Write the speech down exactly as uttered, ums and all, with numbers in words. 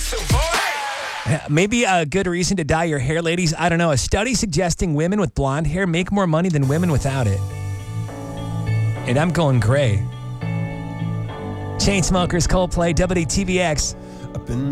Maybe a good reason to dye your hair, ladies. I don't know. A study suggesting women with blonde hair make more money than women without it. And I'm going gray. Chainsmokers, Coldplay, W T V X.